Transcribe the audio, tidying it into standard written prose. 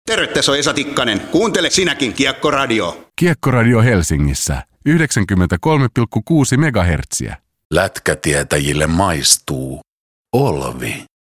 Terve, tässä on Esa Tikkanen. Kuuntele sinäkin Kiekkoradio. Kiekkoradio Helsingissä 93,6 MHz. Lätkätietäjille maistuu Olvi.